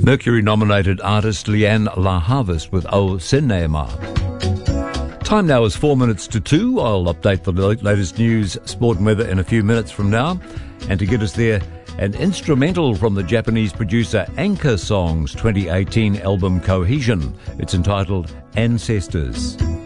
Mercury-nominated artist Lianne La Havas with O Cinema. Time now is 4 minutes to 2. I'll update the latest news, sport and weather in a few minutes from now. And to get us there, an instrumental from the Japanese producer Anchor Song's 2018 album Cohesion. It's entitled Ancestors.